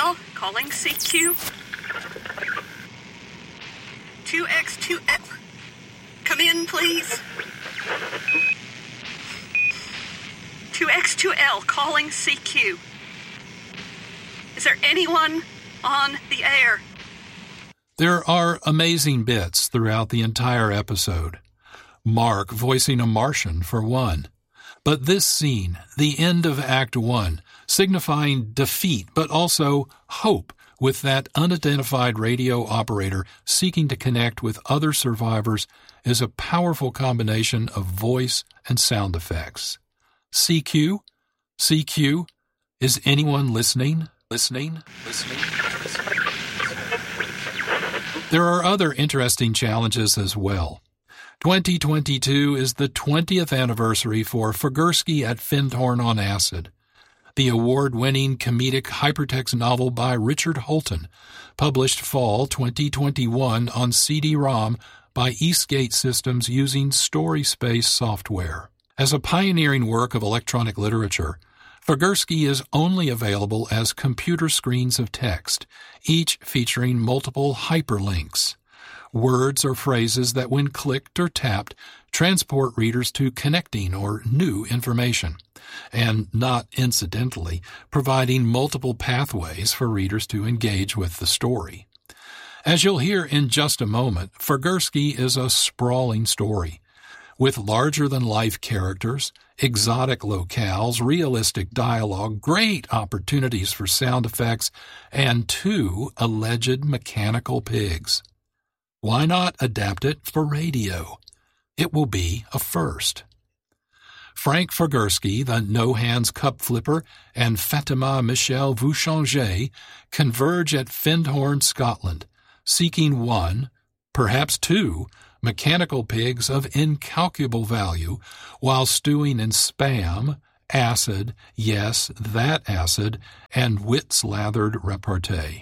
2L, calling CQ. 2X2L. Come in, please. 2X2L, calling CQ. Is there anyone on the air? There are amazing bits throughout the entire episode. Mark voicing a Martian, for one. But this scene, the end of Act 1, signifying defeat but also hope with that unidentified radio operator seeking to connect with other survivors, is a powerful combination of voice and sound effects. CQ? CQ? Is anyone listening? Listening? There are other interesting challenges as well. 2022 is the 20th anniversary for Fagursky at Findhorn on Acid, the award-winning comedic hypertext novel by Richard Holton, published fall 2021 on CD-ROM by Eastgate Systems using StorySpace software. As a pioneering work of electronic literature, Fagursky is only available as computer screens of text, each featuring multiple hyperlinks. Words or phrases that, when clicked or tapped, transport readers to connecting or new information, and, not incidentally, providing multiple pathways for readers to engage with the story. As you'll hear in just a moment, Fagursky is a sprawling story, with larger-than-life characters, exotic locales, realistic dialogue, great opportunities for sound effects, and 2 alleged mechanical pigs. Why not adapt it for radio? It will be a first. Frank Fagursky, the no-hands cup flipper, and Fatima Michelle Vouchanger converge at Findhorn, Scotland, seeking 1, perhaps 2, mechanical pigs of incalculable value while stewing in spam, acid, yes, that acid, and wit-slathered repartee.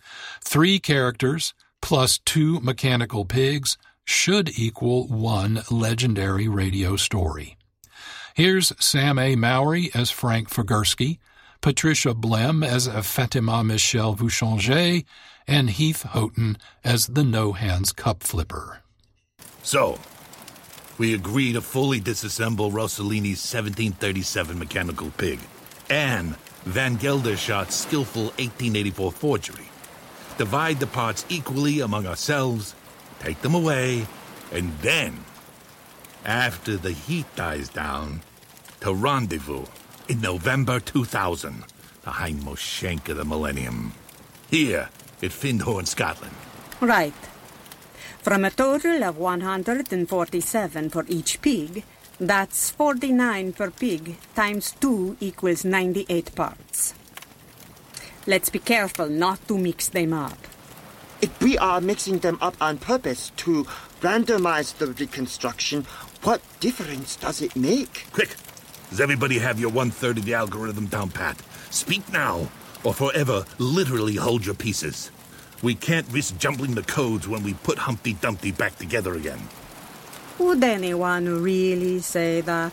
3 characters plus 2 mechanical pigs should equal 1 legendary radio story. Here's Sam A. Mowry as Frank Fagursky, Patricia Blem as Fatima Michelle Vouchanger, and Heath Houghton as the no-hands cup flipper. So, we agree to fully disassemble Rossellini's 1737 mechanical pig and Van Gelderschot's skillful 1884 forgery. Divide the parts equally among ourselves, take them away, and then, after the heat dies down, to rendezvous in November 2000, the hindmost shank of the millennium, here at Findhorn, Scotland. Right. From a total of 147 for each pig, that's 49 per pig times 2 equals 98 parts. Let's be careful not to mix them up. If we are mixing them up on purpose to randomize the reconstruction, what difference does it make? Quick! Does everybody have your 1/3 of the algorithm down pat? Speak now, or forever literally hold your pieces. We can't risk jumbling the codes when we put Humpty Dumpty back together again. Would anyone really say that?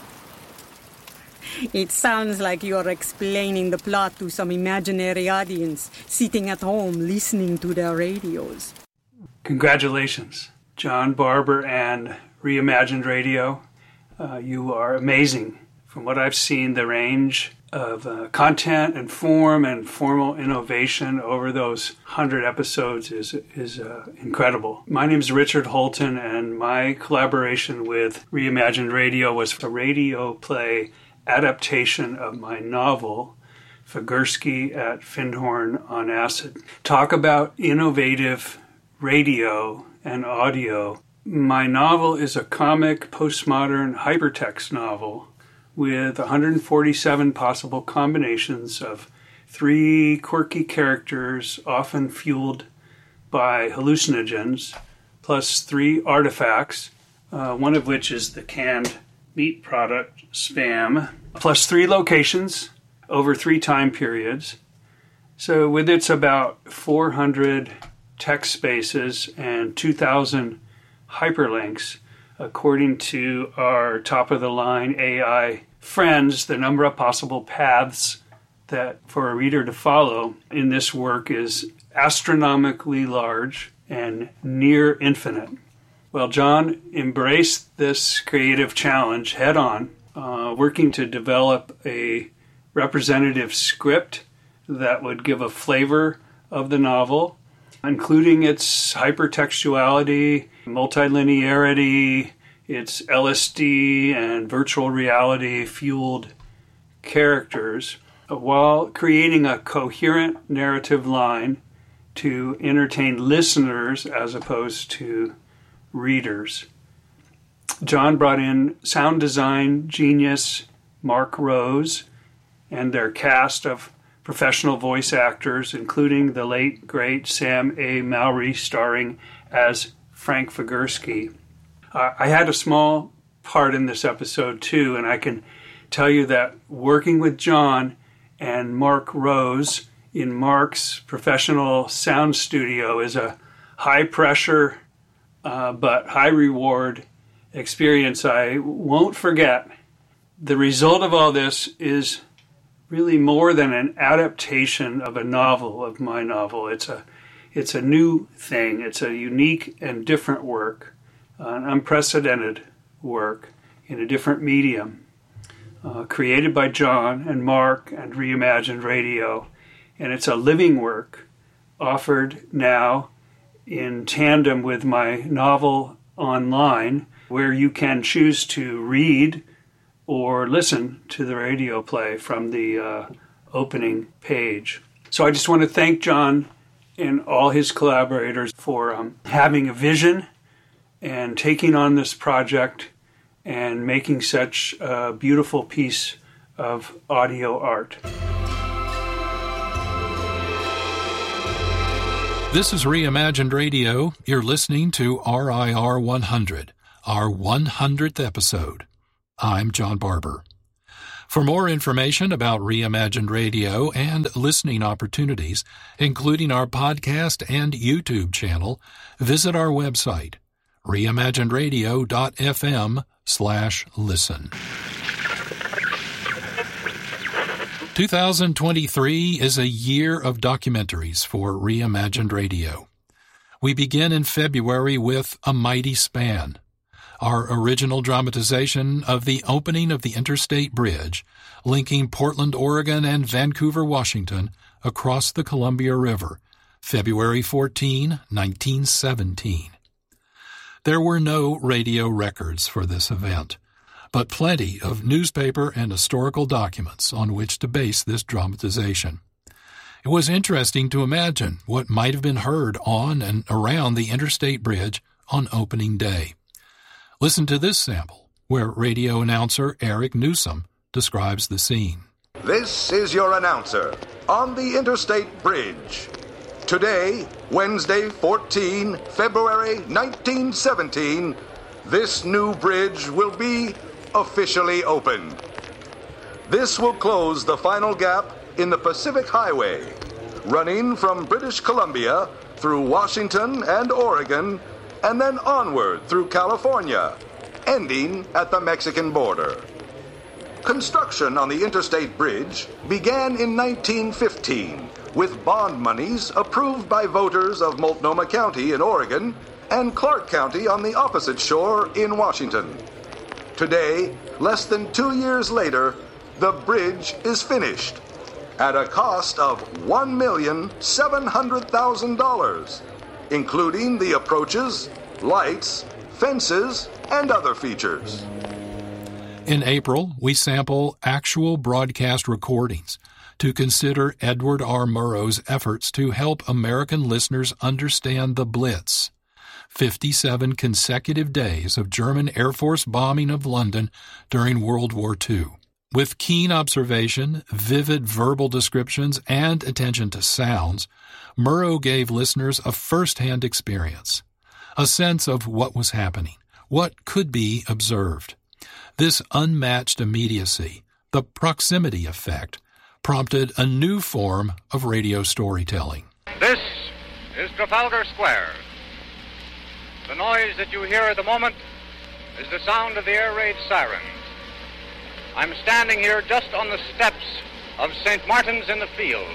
It sounds like you're explaining the plot to some imaginary audience sitting at home listening to their radios. Congratulations, John Barber and Reimagined Radio. You are amazing. From what I've seen, the range of content and form and formal innovation over those 100 episodes is incredible. My name is Richard Holton, and my collaboration with Reimagined Radio was a radio play adaptation of my novel, Fagursky at Findhorn on Acid. Talk about innovative radio and audio. My novel is a comic postmodern hypertext novel with 147 possible combinations of 3 quirky characters, often fueled by hallucinogens, plus 3 artifacts, one of which is the canned meat product Spam, plus 3 locations over 3 time periods. So with its about 400 text spaces and 2,000 hyperlinks, according to our top-of-the-line AI friends, the number of possible paths that for a reader to follow in this work is astronomically large and near infinite. Well, John embraced this creative challenge head on, working to develop a representative script that would give a flavor of the novel, including its hypertextuality, multilinearity, its LSD and virtual reality fueled characters, while creating a coherent narrative line to entertain listeners as opposed to readers. John brought in sound design genius Mark Rose and their cast of professional voice actors, including the late, great Sam A. Mowry, starring as Frank Figurski. I had a small part in this episode, too, and I can tell you that working with John and Mark Rose in Mark's professional sound studio is a high-pressure but high-reward experience I won't forget. The result of all this is really more than an adaptation of a novel, of my novel. It's a new thing. It's a unique and different work, an unprecedented work in a different medium, created by John and Mark and Reimagined Radio. And it's a living work offered now in tandem with my novel online, where you can choose to read or listen to the radio play from the opening page. So I just want to thank John and all his collaborators for having a vision and taking on this project and making such a beautiful piece of audio art. This is Reimagined Radio. You're listening to RIR 100, our 100th episode. I'm John Barber. For more information about Reimagined Radio and listening opportunities, including our podcast and YouTube channel, visit our website, reimaginedradio.fm/listen. 2023 is a year of documentaries for Reimagined Radio. We begin in February with A Mighty Span, our original dramatization of the opening of the Interstate Bridge, linking Portland, Oregon and Vancouver, Washington, across the Columbia River, February 14, 1917. There were no radio records for this event, but plenty of newspaper and historical documents on which to base this dramatization. It was interesting to imagine what might have been heard on and around the Interstate Bridge on opening day. Listen to this sample, where radio announcer Eric Newsom describes the scene. This is your announcer on the Interstate Bridge. Today, Wednesday, 14 February 1917, this new bridge will be officially opened. This will close the final gap in the Pacific Highway, running from British Columbia through Washington and Oregon, and then onward through California, ending at the Mexican border. Construction on the Interstate Bridge began in 1915 with bond monies approved by voters of Multnomah County in Oregon and Clark County on the opposite shore in Washington. Today, less than 2 years later, the bridge is finished at a cost of $1,700,000, including the approaches, lights, fences, and other features. In April, we sample actual broadcast recordings to consider Edward R. Murrow's efforts to help American listeners understand the Blitz, 57 consecutive days of German Air Force bombing of London during World War II. With keen observation, vivid verbal descriptions, and attention to sounds, Murrow gave listeners a first-hand experience, a sense of what was happening, what could be observed. This unmatched immediacy, the proximity effect, prompted a new form of radio storytelling. This is Trafalgar Square. The noise that you hear at the moment is the sound of the air raid sirens. I'm standing here just on the steps of St. Martin's in the Fields.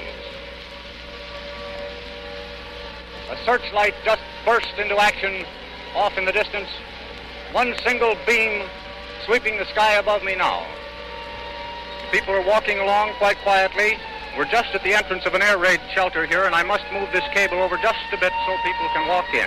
A searchlight just burst into action off in the distance. One single beam sweeping the sky above me now. People are walking along quite quietly. We're just at the entrance of an air raid shelter here, and I must move this cable over just a bit so people can walk in.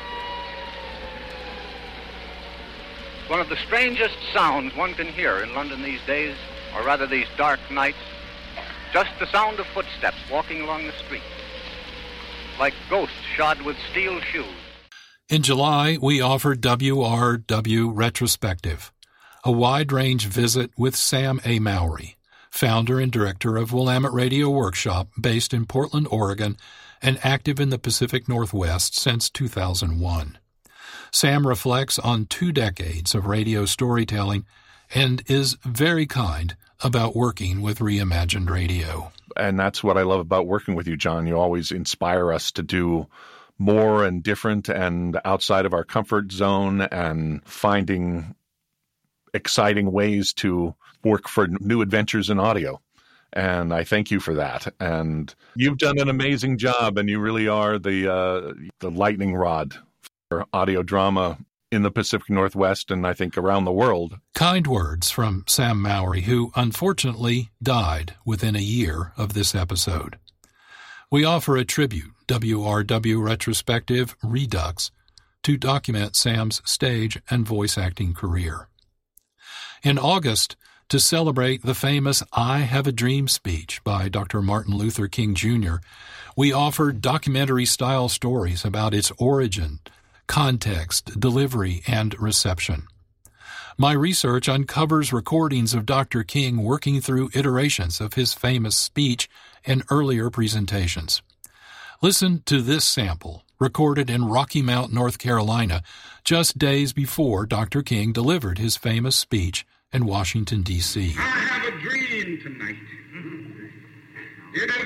One of the strangest sounds one can hear in London these days, or rather these dark nights, just the sound of footsteps walking along the street, like ghosts shod with steel shoes. In July, we offered WRW Retrospective, a wide-range visit with Sam A. Mowry, founder and director of Willamette Radio Workshop, based in Portland, Oregon, and active in the Pacific Northwest since 2001. Sam reflects on 2 decades of radio storytelling and is very kind about working with Reimagined Radio. And that's what I love about working with you, John. You always inspire us to do more and different and outside of our comfort zone and finding exciting ways to work for new adventures in audio. And I thank you for that. And you've done an amazing job, and you really are the lightning rod for audio drama in the Pacific Northwest and I think around the world. Kind words from Sam Mowry, who unfortunately died within a year of this episode. We offer a tribute, WRW Retrospective Redux, to document Sam's stage and voice acting career. In August, to celebrate the famous I Have a Dream speech by Dr. Martin Luther King Jr., we offered documentary-style stories about its origin, context, delivery, and reception. My research uncovers recordings of Dr. King working through iterations of his famous speech and earlier presentations. Listen to this sample, recorded in Rocky Mount, North Carolina, just days before Dr. King delivered his famous speech in Washington, D.C. I have a dream tonight. It is